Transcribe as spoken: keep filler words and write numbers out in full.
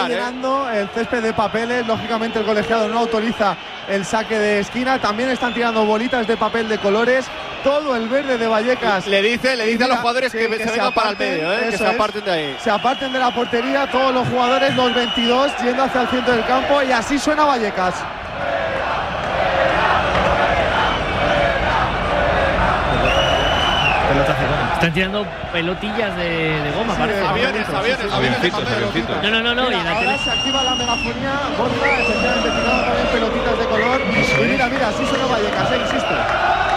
está llenando ¿eh? el césped de papeles. Lógicamente el colegiado no autoriza el saque de esquina. También están tirando bolitas de papel de colores. Todo el verde de Vallecas. Le dice, le dice mira, a los jugadores sí, que, que se se vengan para el aparten, medio, ¿eh? que se es. aparten de ahí. Se aparten de la portería todos los jugadores, los veintidós, yendo hacia el centro del campo. Y así suena Vallecas. Pelotas de goma. Están tirando pelotillas de, de goma, Sí, parece. Aviones, aviones, aviones de papel. No, no, no, no. Mira, y en la ahora tele- se activa la megafonía. Borja, efectivamente, tirando también pelotitas de color. Y mira, mira, así suena Vallecas, ¿eh? Insisto.